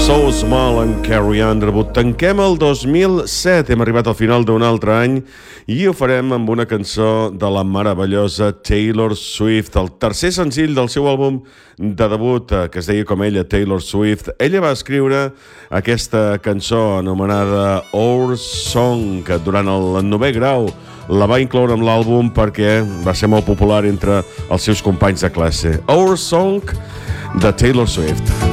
So Small and Carrie Underwood. Tanquem el 2007, hem arribat al final d'un altre any i ho farem amb una cançó de la meravellosa Taylor Swift, el tercer senzill del seu àlbum de debut, que es deia com ella, Taylor Swift. Ella va escriure aquesta cançó anomenada Our Song, que durant el 9è grau la va incloure amb l'àlbum perquè va ser molt popular entre els seus companys de classe. Our Song de Taylor Swift.